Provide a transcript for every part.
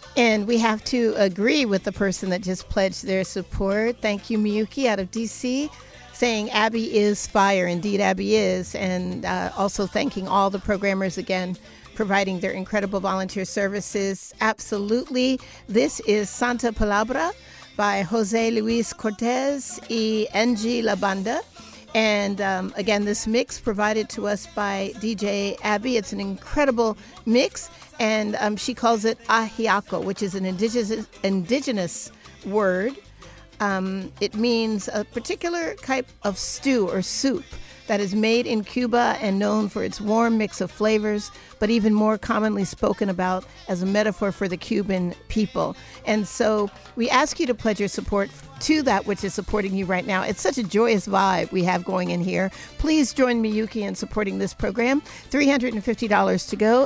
And we have to agree with the person that just pledged their support. Thank you, Miyuki out of D.C., saying Abby is fire. Indeed, Abby is. And also thanking all the programmers again, providing their incredible volunteer services. Absolutely. This is Santa Palabra by Jose Luis Cortez y Angie La Banda. And again, this mix provided to us by DJ Abby. It's an incredible mix, and she calls it ajiaco, which is an indigenous word. It means a particular type of stew or soup that is made in Cuba and known for its warm mix of flavors, but even more commonly spoken about as a metaphor for the Cuban people. And so we ask you to pledge your support to that which is supporting you right now. It's such a joyous vibe we have going in here. Please join Miyuki in supporting this program. $350 to go,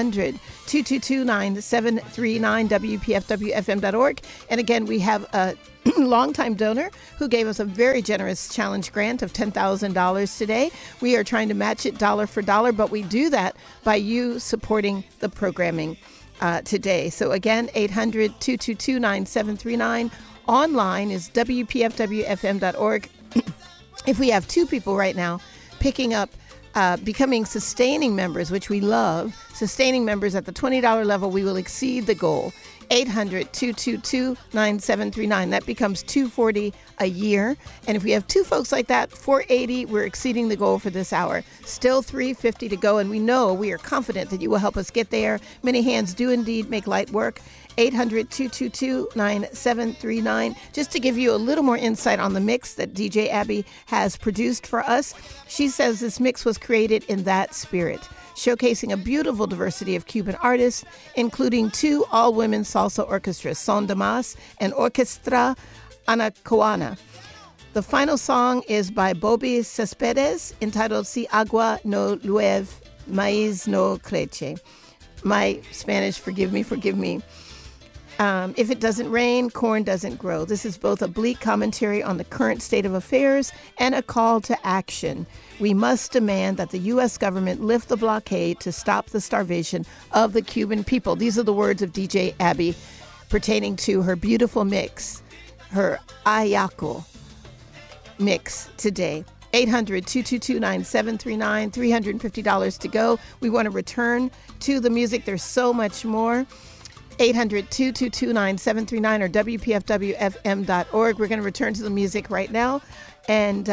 800-222-9739, WPFWFM.org. And again, we have a longtime donor who gave us a very generous challenge grant of $10,000 today. We are trying to match it dollar for dollar, but we do that by you supporting the programming today. So again, 800-222-9739. Online is WPFWFM.org. If we have two people right now picking up becoming sustaining members, which we love, sustaining members at the $20 level, we will exceed the goal. 800-222-9739. That becomes $240 a year. And if we have two folks like that, $480, we're exceeding the goal for this hour. Still $350 to go, and we are confident that you will help us get there. Many hands do indeed make light work. 800-222-9739. Just to give you a little more insight on the mix that DJ Abby has produced for us, she says this mix was created in that spirit, showcasing a beautiful diversity of Cuban artists, including two all-women salsa orchestras, Son de Mas and Orquestra Anacoana. The final song is by Bobby Cespedes, entitled Si Agua No Llueve, Maíz No Crece. My Spanish, forgive me. If it doesn't rain, corn doesn't grow. This is both a bleak commentary on the current state of affairs and a call to action. We must demand that the U.S. government lift the blockade to stop the starvation of the Cuban people. These are the words of DJ Abby pertaining to her beautiful mix, her ajiaco mix today. 800-222-9739, $350 to go. We want to return to the music. There's so much more. 800-222-9739 or WPFWFM.org. We're going to return to the music right now and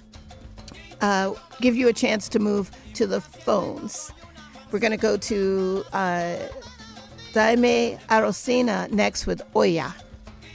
give you a chance to move to the phones. We're going to go to Daime Arocena next with Oya.